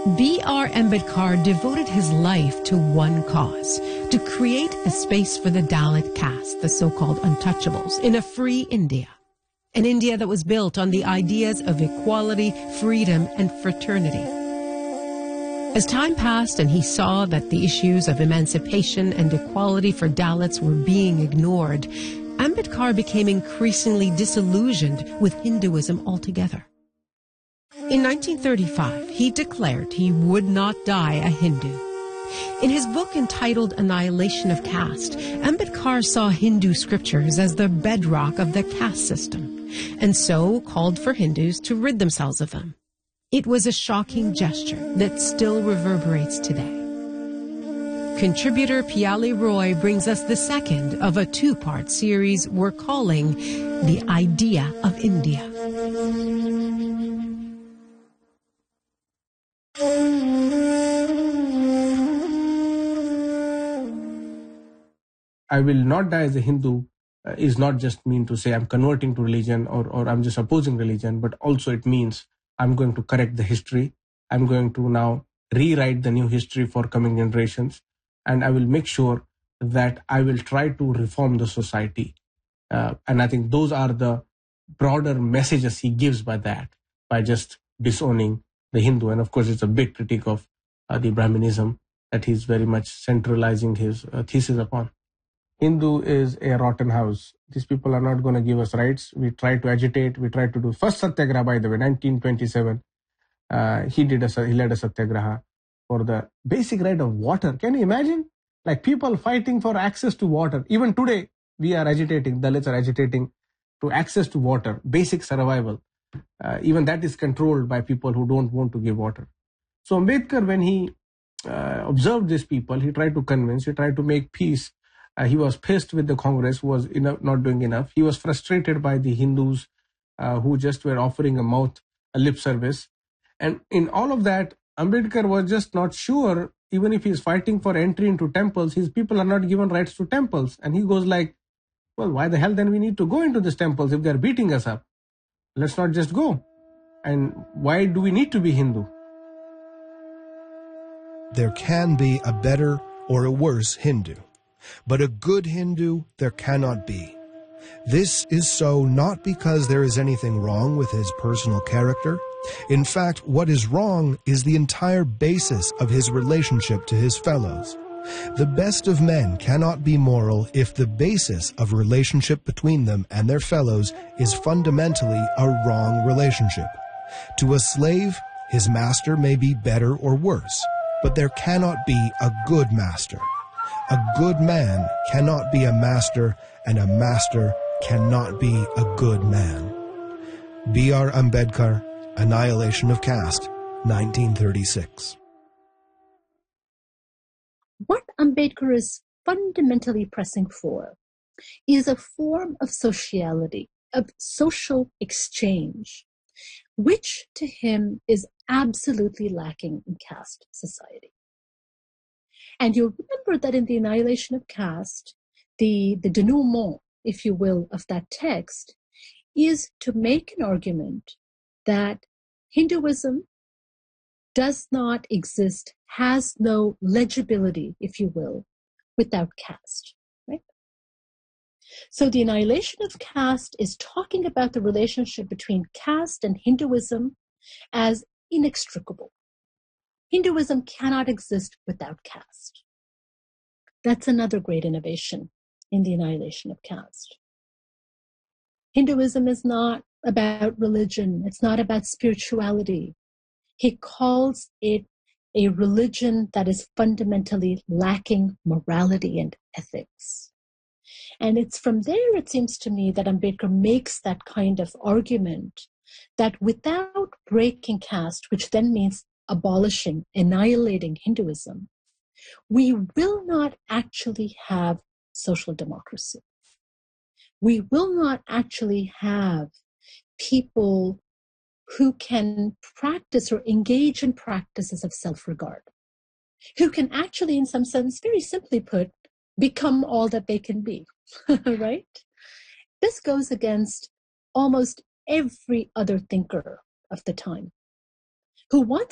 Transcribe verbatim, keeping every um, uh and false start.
B R Ambedkar devoted his life to one cause, to create a space for the Dalit caste, the so-called untouchables, in a free India. An India that was built on the ideas of equality, freedom, and fraternity. As time passed and he saw that the issues of emancipation and equality for Dalits were being ignored, Ambedkar became increasingly disillusioned with Hinduism altogether. In nineteen thirty-five, he declared he would not die a Hindu. In his book entitled Annihilation of Caste, Ambedkar saw Hindu scriptures as the bedrock of the caste system, and so called for Hindus to rid themselves of them. It was a shocking gesture that still reverberates today. Contributor Piali Roy brings us the second of a two-part series we're calling The Idea of India. I will not die as a Hindu uh, is not just mean to say I'm converting to religion or, or I'm just opposing religion, but also it means I'm going to correct the history. I'm going to now rewrite the new history for coming generations. And I will make sure that I will try to reform the society. Uh, and I think those are the broader messages he gives by that, by just disowning the Hindu. And of course, it's a big critique of uh, the Brahminism that he's very much centralizing his uh, thesis upon. Hindu is a rotten house. These people are not going to give us rights. We try to agitate. We try to do first satyagraha, by the way, nineteen twenty-seven. Uh, he did a he led a satyagraha for the basic right of water. Can you imagine? Like people fighting for access to water. Even today, we are agitating. Dalits are agitating to access to water, basic survival. Uh, even that is controlled by people who don't want to give water. So Ambedkar, when he uh, observed these people, he tried to convince. He tried to make peace. Uh, he was pissed with the Congress, who was enough, not doing enough. He was frustrated by the Hindus uh, who just were offering a mouth, a lip service. And in all of that, Ambedkar was just not sure, even if he's fighting for entry into temples, his people are not given rights to temples. And he goes like, well, why the hell then we need to go into these temples if they're beating us up? Let's not just go. And why do we need to be Hindu? There can be a better or a worse Hindu. But a good Hindu there cannot be. This is so not because there is anything wrong with his personal character. In fact, what is wrong is the entire basis of his relationship to his fellows. The best of men cannot be moral if the basis of relationship between them and their fellows is fundamentally a wrong relationship. To a slave, his master may be better or worse, but there cannot be a good master. A good man cannot be a master, and a master cannot be a good man. B R Ambedkar, Annihilation of Caste, nineteen thirty-six. What Ambedkar is fundamentally pressing for is a form of sociality, of social exchange, which to him is absolutely lacking in caste society. And you'll remember that in the Annihilation of Caste, the, the denouement, if you will, of that text is to make an argument that Hinduism does not exist, has no legibility, if you will, without caste. Right? So the Annihilation of Caste is talking about the relationship between caste and Hinduism as inextricable. Hinduism cannot exist without caste. That's another great innovation in the Annihilation of Caste. Hinduism is not about religion. It's not about spirituality. He calls it a religion that is fundamentally lacking morality and ethics. And it's from there, it seems to me, that Ambedkar makes that kind of argument that without breaking caste, which then means abolishing, annihilating Hinduism, we will not actually have social democracy. We will not actually have people who can practice or engage in practices of self-regard, who can actually, in some sense, very simply put, become all that they can be, right? This goes against almost every other thinker of the time, who wants